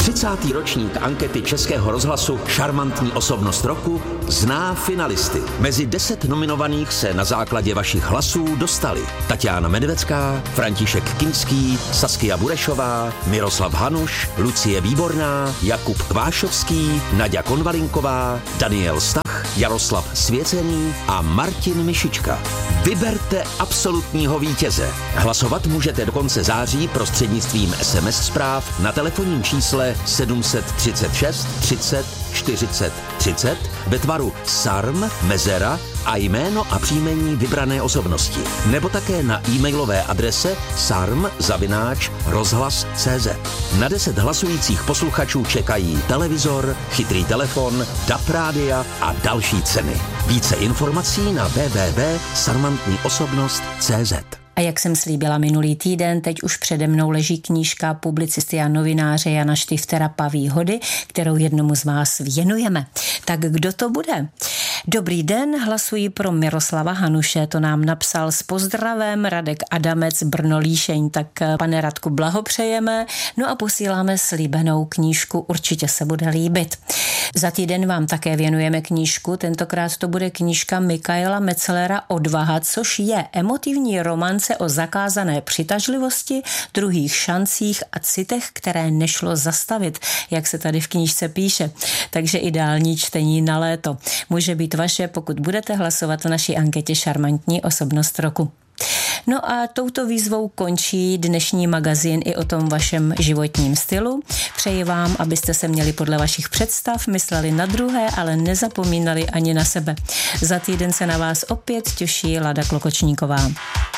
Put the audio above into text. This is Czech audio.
30. ročník ankety Českého rozhlasu Šarmantní osobnost roku zná finalisty. Mezi 10 nominovaných se na základě vašich hlasů dostali Tatiana Medvecká, František Kinský, Saskia Burešová, Miroslav Hanuš, Lucie Výborná, Jakub Kvášovský, Naďa Konvalinková, Daniel Stach, Jaroslav Svěcený a Martin Mišička. Vyberte absolutního vítěze. Hlasovat můžete do konce září prostřednictvím SMS zpráv na telefonním čísle 736 30 40 30 ve tvaru SARM, mezera a jméno a příjmení vybrané osobnosti. Nebo také na e-mailové adrese sarm@rozhlas.cz. Na 10 hlasujících posluchačů čekají televizor, chytrý telefon, DAB rádia a další ceny. Více informací na www.sarmantniosobnost.cz. A jak jsem slíbila minulý týden, teď už přede mnou leží knížka publicisty a novináře Jana Štiftera Paví hody, kterou jednomu z vás věnujeme. Tak kdo to bude? Dobrý den, hlasuji pro Miroslava Hanuše, to nám napsal s pozdravem Radek Adamec, Brno Líšeň, tak pane Radku blahopřejeme, no a posíláme slíbenou knížku, určitě se bude líbit. Za týden vám také věnujeme knížku, tentokrát to bude knížka Michaela Metzlera Odvaha, což je emotivní romance o zakázané přitažlivosti, druhých šancích a citech, které nešlo zastavit, jak se tady v knížce píše. Takže ideální čtení na léto. Může být vaše, pokud budete hlasovat v naší anketě Šarmantní osobnost roku. No a touto výzvou končí dnešní magazín i o tom vašem životním stylu. Přeji vám, abyste se měli podle vašich představ, mysleli na druhé, ale nezapomínali ani na sebe. Za týden se na vás opět těší Lada Klokočníková.